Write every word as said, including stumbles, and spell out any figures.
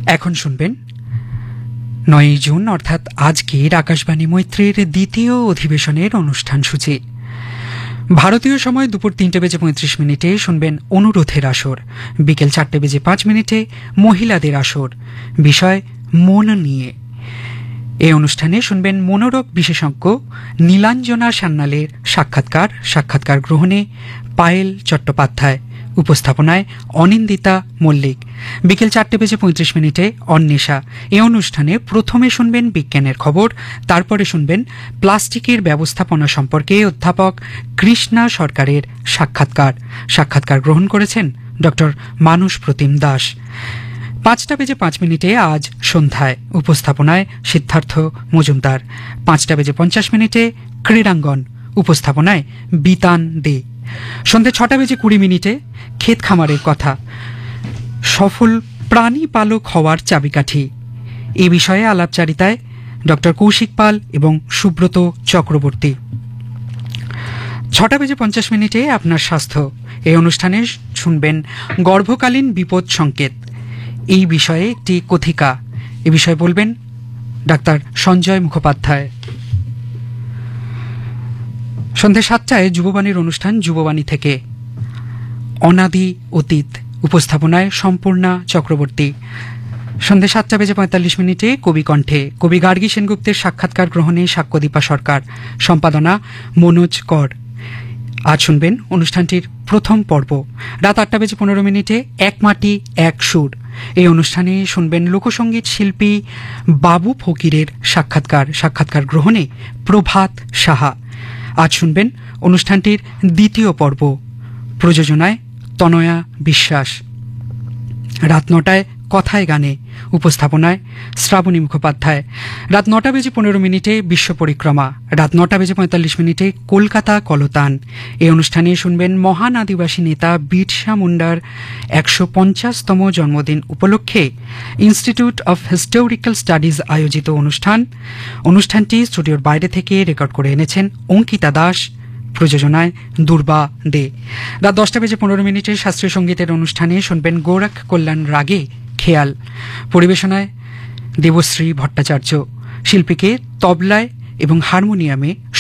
এখন শুনবেন নয়ই জুন অর্থাৎ আজকের আকাশবাণী মৈত্রীর দ্বিতীয় অধিবেশনের অনুষ্ঠান সূচি। ভারতীয় সময় দুপুর তিনটে বেজে পঁয়ত্রিশ মিনিটে শুনবেন অনুরোধের আসর, বিকেল চারটে বেজে পাঁচ মিনিটে মহিলাদের আসর, বিষয় মন নিয়ে। এই অনুষ্ঠানে শুনবেন মনোরোগ বিশেষজ্ঞ নীলাঞ্জনা সান্যালের সাক্ষাৎকার সাক্ষাৎকার গ্রহণে পায়েল চট্টোপাধ্যায়, উপস্থাপনায় অনিন্দিতা মল্লিক। বিকেল চারটে বেজে পঁয়ত্রিশ মিনিটে অন্বেষা। এই অনুষ্ঠানে প্রথমে শুনবেন বিজ্ঞানের খবর, তারপরে শুনবেন প্লাস্টিকের ব্যবস্থাপনা সম্পর্কে অধ্যাপক কৃষ্ণা সরকারের সাক্ষাৎকার সাক্ষাৎকার গ্রহণ করেছেন ডক্টর মানস প্রতিম দাস। পাঁচটা বেজে পাঁচ মিনিটে আজ সন্ধ্যায়, উপস্থাপনায় সিদ্ধার্থ মজুমদার। পাঁচটা বেজে পঞ্চাশ মিনিটে ক্রীড়াঙ্গন, উপস্থাপনায় বিতান দে। সন্ধ্যে ছটা বেজে কুড়ি মিনিটে ক্ষেত খামারের কথা, সফল প্রাণী পালক হওয়ার চাবিকাঠি, এ বিষয়ে আলাপচারিতায় ডক্টর কৌশিক পাল এবং সুব্রত চক্রবর্তী। ছটা বেজে পঞ্চাশ মিনিটে আপনার স্বাস্থ্য। এই অনুষ্ঠানে শুনবেন গর্ভকালীন বিপদ সংকেত, এই বিষয়ে একটি কথিকা, এ বিষয়ে বলবেন ডাক্তার সঞ্জয় মুখোপাধ্যায়। সন্ধ্যে সাতটায় যুববাণীর অনুষ্ঠান যুববাণী থেকে অনাদি অতীত, উপস্থাপনায় সম্পূর্ণা চক্রবর্তী। সন্ধ্যে সাতটা বেজে পঁয়তাল্লিশ মিনিটে কবি কণ্ঠে, কবি গার্গী সেনগুপ্তের সাক্ষাৎকার গ্রহণে সাক্ষ্যদীপা সরকার, সম্পাদনা মনোজ কর। আজ শুনবেন অনুষ্ঠানটির প্রথম পর্ব। রাত আটটা বেজে পনেরো মিনিটে এক মাটি এক সুর, এই অনুষ্ঠানে শুনবেন লোকসঙ্গীত শিল্পী বাবু ফকিরের সাক্ষাৎকার সাক্ষাৎকার গ্রহণে প্রভাত সাহা। আজ শুনবেন অনুষ্ঠানটির দ্বিতীয় পর্ব, প্রযোজনায় তনয়া বিশ্বাস। রাত নটায় কথায় গানে, উপস্থাপনায় শ্রাবণী মুখোপাধ্যায়। রাত নটা বেজে পনেরো মিনিটে বিশ্ব পরিক্রমা। রাত নটা বেজে পঁয়তাল্লিশ মিনিটে কলকাতা কলতান, এই অনুষ্ঠানে শুনবেন মহান আদিবাসী নেতা বিরসা মুন্ডার একশো পঞ্চাশতম জন্মদিন উপলক্ষে ইনস্টিটিউট অফ হিস্টোরিক্যাল স্টাডিজ আয়োজিত অনুষ্ঠান। অনুষ্ঠানটি স্টুডিওর বাইরে থেকে রেকর্ড করে এনেছেন অঙ্কিতা দাস, প্রযোজনায় দুর্বা দে। রাত দশটা বেজে পনেরো মিনিটে শাস্ত্রীয় সঙ্গীতের অনুষ্ঠানে শুনবেন গোরখ কল্যাণ রাগে খেয়াল, পরিবেশনায় দেবশ্রী ভট্টাচার্য। শিল্পীকে তবলায় এবং হারমোনিয়ামে